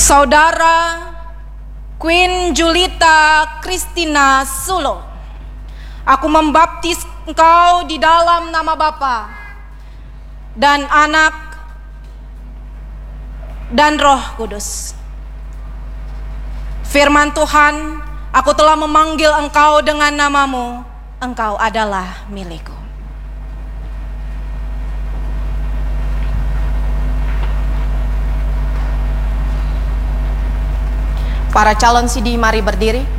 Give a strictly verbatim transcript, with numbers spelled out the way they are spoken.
Saudara Queen Julita Christina Sulo, aku membaptis engkau di dalam nama Bapa dan Anak dan Roh Kudus. Firman Tuhan, aku telah memanggil engkau dengan namamu, engkau adalah milikku. Para calon sidi mari berdiri.